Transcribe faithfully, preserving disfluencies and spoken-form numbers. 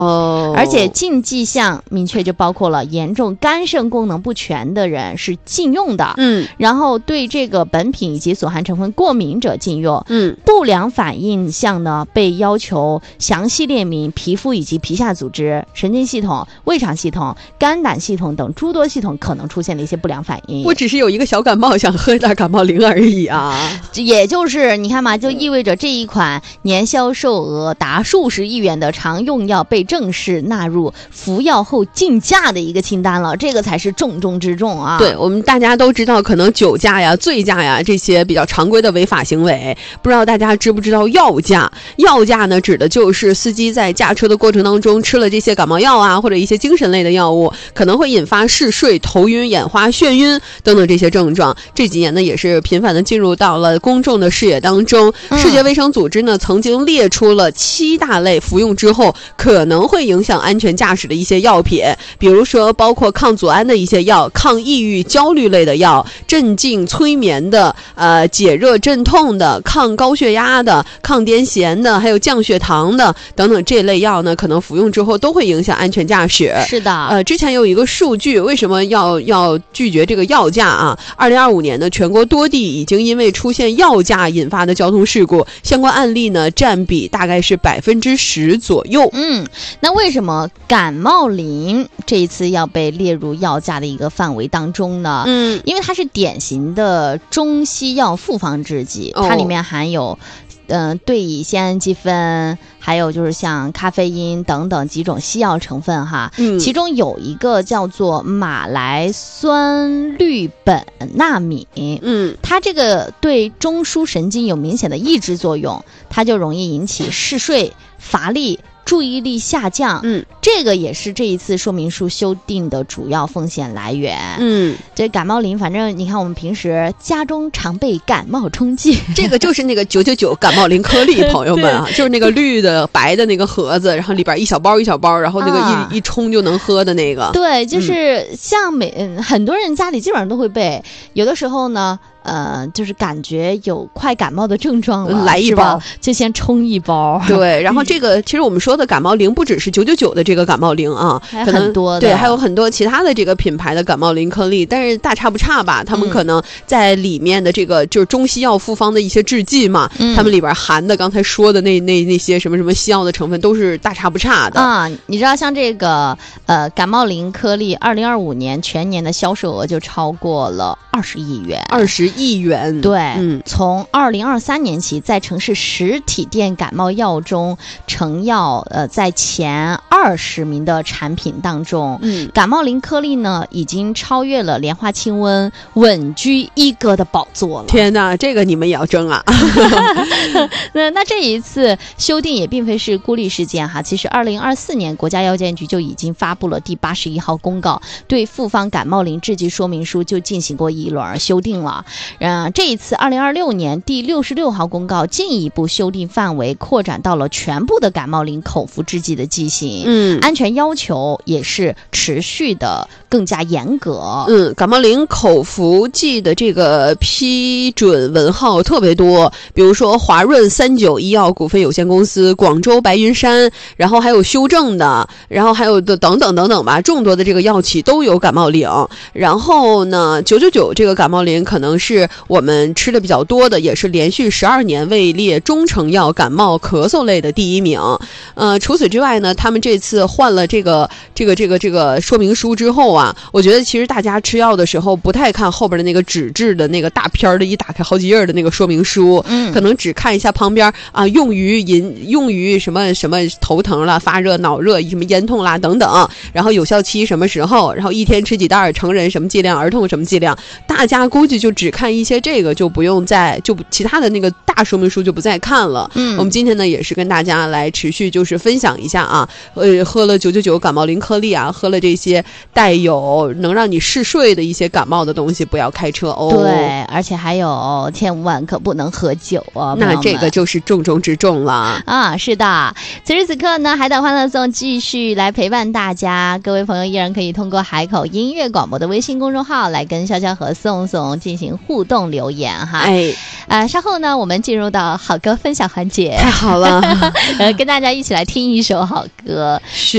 哦， 而且禁忌项明确就包括了严重肝肾功能不全的人是禁用的， 嗯， 然后对这个本品以及所含成分过敏者禁用， 嗯， 不良反应项呢被要求详细列明皮肤以及皮下组织、神经系统、胃肠系统、肝胆系统等诸多系统可能出现的一些不良反应。 我只是有一个小感冒，想喝点感冒灵而已啊。 也就是你看嘛，就意味着这一款年销售额达数十亿元的常用药被正式纳入服药后禁驾的一个清单了，这个才是重中之重啊。 对，我们大家都知道，可能酒驾呀、醉驾呀这些比较常规的违法行为，不知道大家知不知道药驾？药驾呢，指的就是司机在驾车的过程当中吃了这些感冒药啊，或者一些精神类的药物，可能会引发嗜睡、头晕、眼花、眩晕等等这些症状。这几年呢，也是频繁的进入到了公众的视野当中。 嗯、 世界卫生组织呢，曾经列出了七大类服用之后可能会影响安全驾驶的一些药品，比如说包括抗组胺的一些药、抗抑郁、焦虑类的药、镇静催眠的、呃解热镇痛的、抗高血压的、抗癫痫的，还有降血糖的等等这类药呢，可能服用之后都会影响安全驾驶。 是的， 呃，之前有一个数据，为什么要要拒绝这个药驾啊？二零二五年呢，全国多地已经因为出现药驾引发的交通事故，相关案例呢占比大概是百分之十左右。 嗯，那为什么感冒灵这一次要被列入药驾的一个范围当中呢？ 嗯， 因为它是典型的中西药复方制剂， 哦、 它里面含有嗯、呃，对乙酰氨基酚，还有就是像咖啡因等等几种西药成分哈。 嗯， 其中有一个叫做马来酸氯苯那醚， 嗯， 它这个对中枢神经有明显的抑制作用，它就容易引起嗜睡、乏力、注意力下降。 嗯， 这个也是这一次说明书修订的主要风险来源。 嗯， 这感冒灵，反正你看我们平时家中常备感冒冲剂， 这个就是那个九九九感冒灵颗粒，朋友们啊，就是那个绿的白的那个盒子，然后里边一小包一小包，然后那个一、啊、一冲就能喝的那个。 对，就是像每、嗯、很多人家里基本上都会备，有的时候呢。呃，就是感觉有快感冒的症状了， 来一包就先冲一包。 对，然后这个其实我们说的感冒灵不只是九九九的这个感冒灵啊， 还有很多的， 对，还有很多其他的这个品牌的感冒灵颗粒，但是大差不差吧。他们可能在里面的这个就是中西药复方的一些制剂嘛，嗯、他们里边含的刚才说的那那那些什么什么西药的成分都是大差不差的啊。你知道像这个呃感冒灵颗粒，二零二五年全年的销售额就超过了二十亿元， 二十亿元。 对， 嗯， 从二零二三年起，在城市实体店感冒药中成药呃在前二十名的产品当中， 嗯， 感冒灵颗粒呢已经超越了莲花清瘟，稳居一哥的宝座了。 天哪，这个你们也要争啊！ 那那这一次修订也并非是孤立事件哈，其实二零二四年国家药监局就已经发布了第八十一号公告，对复方感冒灵制剂说明书就进行过一轮修订了。嗯、呃，这一次二零二六年第六十六号公告进一步修订范围，扩展到了全部的感冒灵口服制剂的剂型， 嗯， 安全要求也是持续的更加严格。 嗯，感冒灵口服剂的这个批准文号特别多，比如说华润三九医药股份有限公司、广州白云山，然后还有修正的，然后还有的等等等等吧，众多的这个药企都有感冒灵。然后呢，九九九这个感冒灵可能是我们吃的比较多的，也是连续十二年位列中成药感冒咳嗽类的第一名。呃，除此之外呢，他们这次换了这个这个这个这个说明书之后啊，我觉得其实大家吃药的时候不太看后边的那个纸质的那个大片的一打开好几页的那个说明书， 嗯， 可能只看一下旁边啊，用于引用于什么什么头疼啦、发热、脑热、什么咽痛啦等等，然后有效期什么时候，然后一天吃几袋，成人什么剂量，儿童什么剂量，大家估计就只看一些这个，就不用再就其他的那个大说明书就不再看了。 嗯， 我们今天呢也是跟大家来持续就是分享一下啊，呃，喝了九九九感冒灵颗粒啊，喝了这些带有能让你嗜睡的一些感冒的东西，不要开车哦。 对，而且还有千万可不能喝酒啊， 那这个就是重中之重了啊！是的，此时此刻呢，海岛欢乐颂继续来陪伴大家，各位朋友依然可以通过海口音乐广播的微信公众号来跟潇潇和宋宋进行互动留言哈。 哎， 啊，稍后呢，我们进入到好歌分享环节， 太好了， 呃，跟大家一起来听一首好歌。 是。